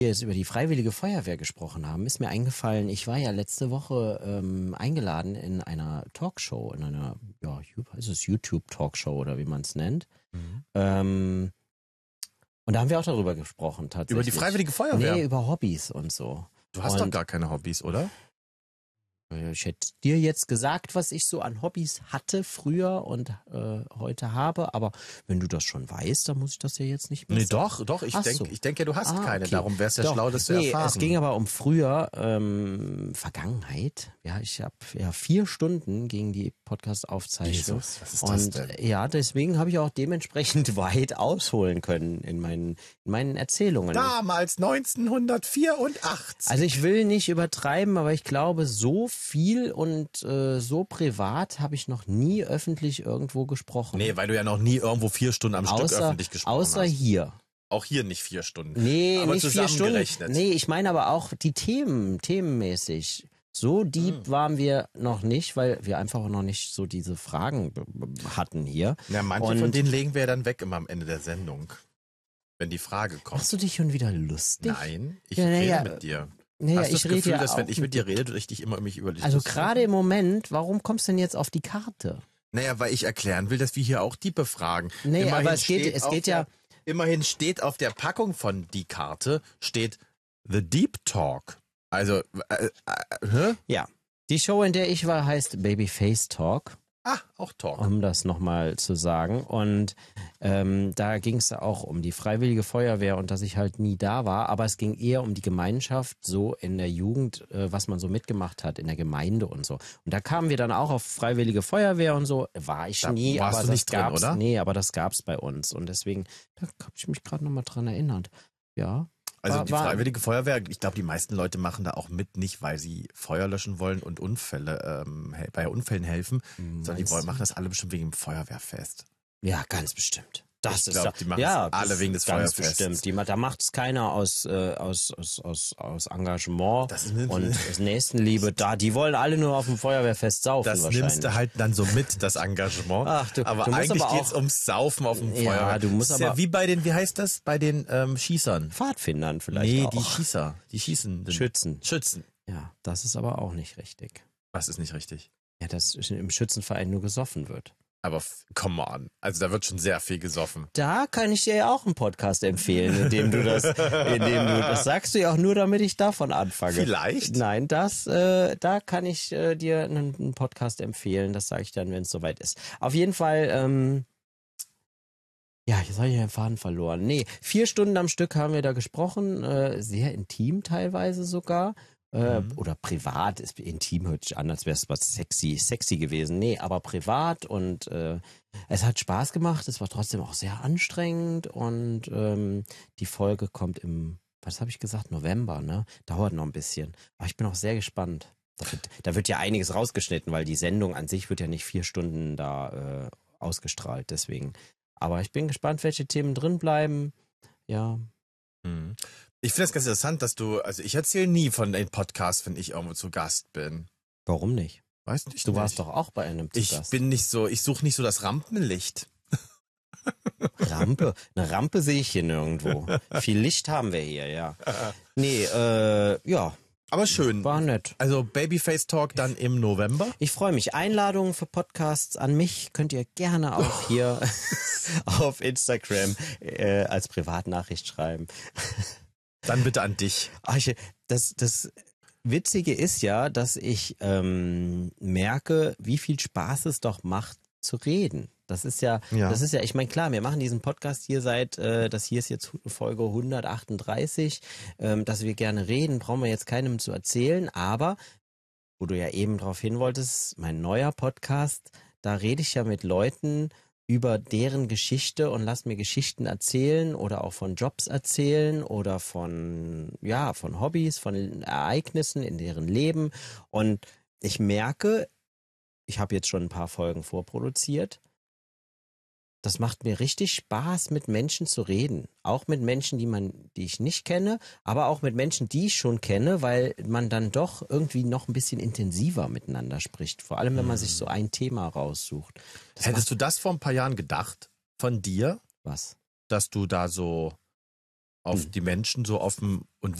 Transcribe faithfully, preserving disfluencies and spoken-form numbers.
wir jetzt über die Freiwillige Feuerwehr gesprochen haben, ist mir eingefallen, ich war ja letzte Woche ähm, eingeladen in einer Talkshow, in einer, ja, ist es YouTube-Talkshow oder wie man es nennt. Mhm. Ähm, und da haben wir auch darüber gesprochen, tatsächlich. Über die Freiwillige Feuerwehr? Nee, über Hobbys und so. Du hast und doch gar keine Hobbys, oder? Ich hätte dir jetzt gesagt, was ich so an Hobbys hatte früher und äh, heute habe, aber wenn du das schon weißt, dann muss ich das ja jetzt nicht mehr Nee, sagen. doch, doch, ich denke, so. ich denke, du hast ah, keine, okay. darum wäre es ja doch. schlau, das zu nee, erfahren. Es ging aber um früher, ähm, Vergangenheit. Ja, ich habe ja vier Stunden gegen die Podcast-Aufzeichnung. Jesus, was ist und das denn? Ja, deswegen habe ich auch dementsprechend weit ausholen können in meinen, in meinen Erzählungen. Damals neunzehnhundertvierundachtzig. Also ich will nicht übertreiben, aber ich glaube, so viel und äh, so privat habe ich noch nie öffentlich irgendwo gesprochen. Nee, weil du ja noch nie irgendwo vier Stunden am außer, Stück öffentlich gesprochen außer hast. Außer hier. Auch hier nicht vier Stunden. Nee, aber nicht vier Stunden. zusammengerechnet. Nee, ich meine aber auch die Themen, themenmäßig. So deep hm. waren wir noch nicht, weil wir einfach noch nicht so diese Fragen hatten hier. Ja, manche und von denen legen wir ja dann weg immer am Ende der Sendung. Wenn die Frage kommt. Machst du dich schon wieder lustig? Nein, ich ja, rede ja, mit dir. Naja, Hast du ich das Gefühl, rede ja dass wenn auch ich mit dir rede, ich dich immer um mich über dich Also gerade im Moment, warum kommst du denn jetzt auf die Karte? Naja, weil ich erklären will, dass wir hier auch die befragen. Nee, immerhin aber es geht, es geht ja... Der, immerhin steht auf der Packung von die Karte, steht The Deep Talk. Also, äh, äh, hä? Ja, die Show, in der ich war, heißt Babyface Talk. Ah, auch Talk. Um das nochmal zu sagen. Und ähm, da ging es auch um die Freiwillige Feuerwehr und dass ich halt nie da war. Aber es ging eher um die Gemeinschaft so in der Jugend, äh, was man so mitgemacht hat in der Gemeinde und so. Und da kamen wir dann auch auf Freiwillige Feuerwehr und so. War ich da nie, warst aber du das nicht drin, gab's. Oder? Nee, aber das gab's bei uns. Und deswegen, da habe ich mich gerade nochmal dran erinnert. Ja. Also war, die war, Freiwillige Feuerwehr, ich glaube, die meisten Leute machen da auch mit, nicht weil sie Feuer löschen wollen und Unfälle ähm, bei Unfällen helfen, sondern die wollen, machen das alle bestimmt wegen dem Feuerwehrfest. Ja, ganz bestimmt. Das ich ist glaube, die machen ja, es alle wegen des ganz Feuerfests. Bestimmt. Die, da macht es keiner aus, äh, aus, aus, aus, aus Engagement das und aus Nächstenliebe. Da, die wollen alle nur auf dem Feuerwehrfest saufen das wahrscheinlich. Das nimmst du halt dann so mit, das Engagement. Ach, du, aber du eigentlich aber geht es ums Saufen auf dem ja, Feuerwehr. Du musst das ist aber ja wie bei den, wie heißt das, bei den ähm, Schießern? Pfadfindern vielleicht Nee, auch. die Schießer. Die schießen. Schützen. Schützen. Ja, das ist aber auch nicht richtig. Was ist nicht richtig? Ja, dass im Schützenverein nur gesoffen wird. Aber come on, also da wird schon sehr viel gesoffen. Da kann ich dir ja auch einen Podcast empfehlen, in dem du das, in dem du das sagst du ja auch nur, damit ich davon anfange. Vielleicht? Nein, das, äh, da kann ich äh, dir einen, einen Podcast empfehlen. Das sage ich dann, wenn es soweit ist. Auf jeden Fall. Ähm, ja, jetzt habe ich den Faden verloren. Nee, vier Stunden am Stück haben wir da gesprochen, äh, sehr intim teilweise sogar. Äh, mhm. Oder privat, ist intim hört sich an, als wäre es was sexy, sexy gewesen. Nee, aber privat und äh, es hat Spaß gemacht, es war trotzdem auch sehr anstrengend und ähm, die Folge kommt im, was habe ich gesagt, November, ne? Dauert noch ein bisschen. Aber ich bin auch sehr gespannt. Da wird, da wird ja einiges rausgeschnitten, weil die Sendung an sich wird ja nicht vier Stunden da äh, ausgestrahlt, deswegen. Aber ich bin gespannt, welche Themen drin bleiben. Ja. Mhm. Ich finde es ganz interessant, dass du, also ich erzähle nie von den Podcasts, wenn ich irgendwo zu Gast bin. Warum nicht? Weiß nicht. Du warst nicht. Doch auch bei einem zu ich Gast. Ich bin nicht so, ich suche nicht so das Rampenlicht. Rampe? Eine Rampe sehe ich hier nirgendwo. Viel Licht haben wir hier, ja. Nee, äh, ja. Aber schön. War nett. Also Babyface Talk dann im November. Ich freue mich. Einladungen für Podcasts an mich könnt ihr gerne auch hier auf Instagram äh, als Privatnachricht schreiben. Dann bitte an dich. Ach, ich, das, das Witzige ist ja, dass ich ähm, merke, wie viel Spaß es doch macht, zu reden. Das ist ja, ja. das ist ja, ich meine, klar, wir machen diesen Podcast hier seit, äh, das hier ist jetzt Folge hundertachtunddreißig, ähm, dass wir gerne reden, brauchen wir jetzt keinem zu erzählen, aber, wo du ja eben drauf hin wolltest, mein neuer Podcast, da rede ich ja mit Leuten über deren Geschichte und lass mir Geschichten erzählen oder auch von Jobs erzählen oder von, ja, von Hobbys, von Ereignissen in deren Leben. Und ich merke, ich habe jetzt schon ein paar Folgen vorproduziert, das macht mir richtig Spaß, mit Menschen zu reden. Auch mit Menschen, die man, die ich nicht kenne, aber auch mit Menschen, die ich schon kenne, weil man dann doch irgendwie noch ein bisschen intensiver miteinander spricht. Vor allem, wenn man sich so ein Thema raussucht. Das Hättest du das vor ein paar Jahren gedacht von dir? Was? Dass du da so auf die Menschen so offen und